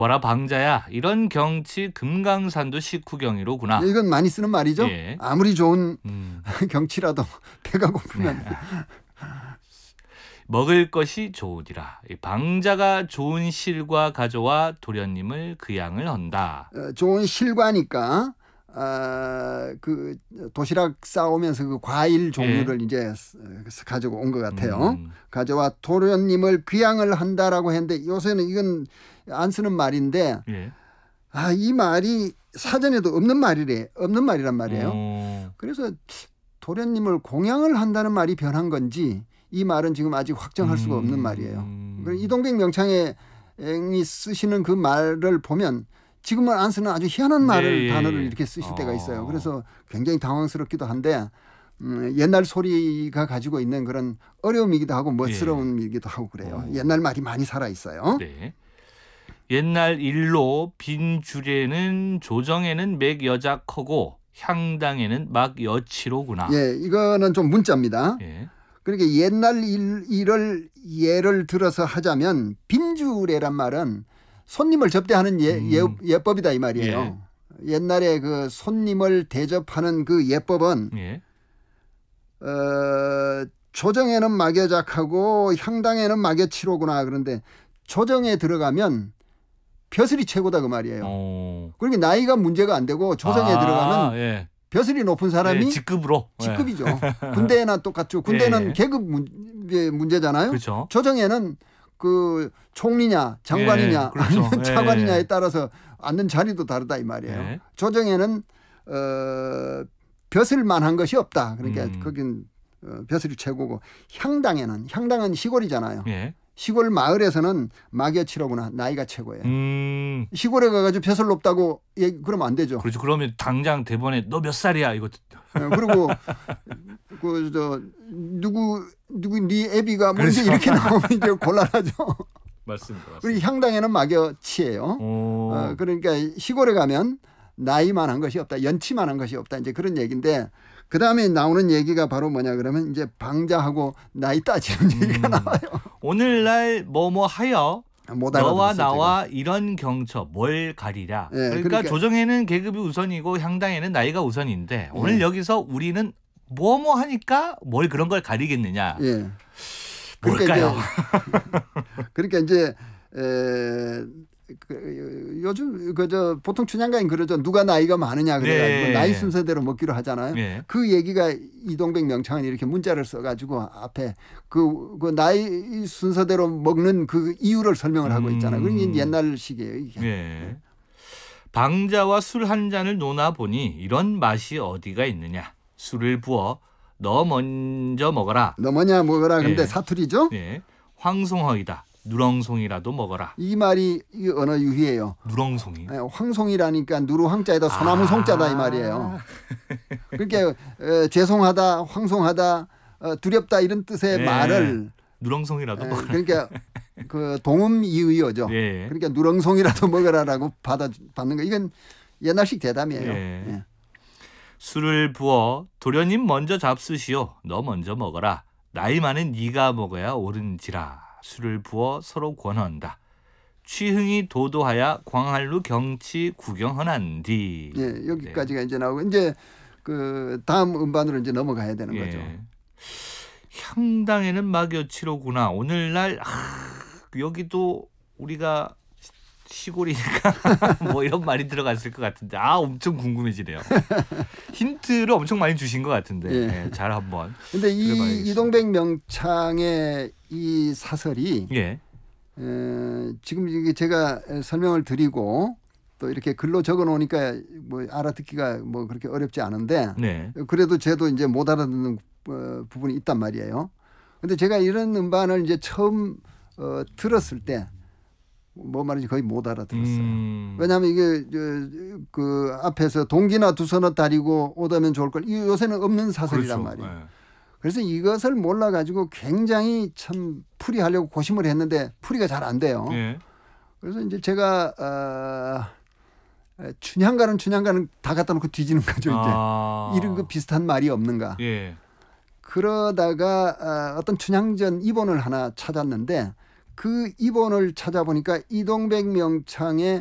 뭐라 방자야 이런 경치 금강산도 식후경이로구나. 이건 많이 쓰는 말이죠. 예. 아무리 좋은 경치라도 배가 고프면 먹을 것이 좋으리라. 이 방자가 좋은 실과 가져와 도련님을 그양을 한다. 좋은 실과니까 그 도시락 싸오면서 그 과일 종류를 이제 가지고 온 것 같아요. 가져와 도련님을 그양을 한다라고 했는데 요새는 이건 안 쓰는 말인데 예. 이 말이 사전에도 없는 말이란 말이에요. 그래서 도련님을 공양을 한다는 말이 변한 건지 이 말은 지금 아직 확정할 수가 없는 말이에요. 이동백 명창이 쓰시는 그 말을 보면 지금은 안 쓰는 아주 희한한 단어를 이렇게 쓰실 때가 있어요. 그래서 굉장히 당황스럽기도 한데 옛날 소리가 가지고 있는 그런 어려움이기도 하고 멋스러움이기도 하고 그래요. 옛날 말이 많이 살아 있어요. 네. 옛날 일로 빈 줄에는 조정에는 맥 여작하고 향당에는 막 여치로구나. 예, 이거는 좀 문자입니다. 예. 그러니까 옛날 일을 예를 들어서 하자면 빈주례란 말은 손님을 접대하는 예법이다 이 말이에요. 옛날에 그 손님을 대접하는 그 예법은 조정에는 막여작하고 향당에는 막여치로구나. 그런데 조정에 들어가면 벼슬이 최고다 그 말이에요. 그러니까 나이가 문제가 안 되고 조정에 들어가면 벼슬이 높은 사람이 직급이죠. 군대나 똑같죠. 군대는 계급 문제잖아요. 그렇죠. 조정에는 그 총리냐 장관이냐 그렇죠. 아니면 차관이냐에 따라서 앉는 자리도 다르다 이 말이에요. 조정에는 벼슬만한 것이 없다. 그러니까 거긴 벼슬이 최고고 향당은 시골이잖아요. 시골 마을에서는 막여치로구나. 나이가 최고예요. 시골에 가가지고 벼슬 높다고 그러면 안 되죠. 그렇죠. 그러면 당장 대본에 너 몇 살이야 이거. 그리고 누구 네 애비가 뭔지 이렇게 나오면 이제 곤란하죠. 맞습니다. 그리고 향당에는 막여치예요. 그러니까 시골에 가면 나이만한 것이 없다, 연치만한 것이 없다. 이제 그런 얘기인데 그 다음에 나오는 얘기가 바로 뭐냐 그러면 이제 방자하고 나이 따지는 얘기가 나와요. 오늘날 뭐뭐 하여 너와 나와 제가. 이런 경처 뭘 가리랴. 그러니까 조정에는 계급이 우선이고 향당에는 나이가 우선인데 오늘 여기서 우리는 뭐뭐 하니까 뭘 그런 걸 가리겠느냐. 뭘까요? 그러니까 이제 요즘 보통 춘향가인 그러죠. 누가 나이가 많으냐 그래가지고 나이 순서대로 먹기로 하잖아요. 그 얘기가 이동백 명창은 이렇게 문자를 써가지고 앞에 그 나이 순서대로 먹는 그 이유를 설명을 하고 있잖아요. 그게 옛날식이에요. 이게. 방자와 술 한 잔을 노나 보니 이런 맛이 어디가 있느냐. 술을 부어 너 먼저 먹어라. 너 뭐냐 먹어라. 근데 사투리죠. 황송허이다. 누렁송이라도 먹어라. 이 말이 언어 유희예요. 누렁송이. 황송이라니까 누루 황자에다 소나무 송자다 이 말이에요. 그러니까 죄송하다, 황송하다, 두렵다 이런 뜻의 말을 누렁송이라도 먹어라. 그러니까 그 동음 이의어죠. 그러니까 누렁송이라도 먹어라라고 받는 거. 이건 옛날식 대담이에요. 술을 부어 도련님 먼저 잡수시오. 너 먼저 먹어라. 나이 많은 네가 먹어야 옳은지라. 술을 부어 서로 권한다. 취흥이 도도하야 광활루 경치 구경하난디. 여기까지가 이제 나오고 이제 그 다음 음반으로 이제 넘어가야 되는 거죠. 향당에는 막여치로구나. 오늘날 여기도 우리가 시골이니까 뭐 이런 말이 들어갔을 것 같은데 엄청 궁금해지네요. 힌트를 엄청 많이 주신 것 같은데 잘 한번. 근데 이 이동백 명창의 이 사설이 지금 이게 제가 설명을 드리고 또 이렇게 글로 적어 놓으니까 뭐 알아듣기가 뭐 그렇게 어렵지 않은데 그래도 저도 이제 못 알아듣는 부분이 있단 말이에요. 근데 제가 이런 음반을 이제 처음 들었을 때 뭐 말인지 거의 못 알아들었어요. 왜냐하면 이게 그 앞에서 동기나 두서너 다리고 오다면 좋을 걸. 요새는 없는 사설이란 말이에요. 그래서 이것을 몰라가지고 굉장히 참 풀이하려고 고심을 했는데 풀이가 잘 안 돼요. 그래서 이제 제가 춘향가는 다 갖다 놓고 뒤지는 거죠. 이제 이런 거 비슷한 말이 없는가. 그러다가 어떤 춘향전 이본을 하나 찾았는데 그 입원을 찾아보니까 이동백 명창의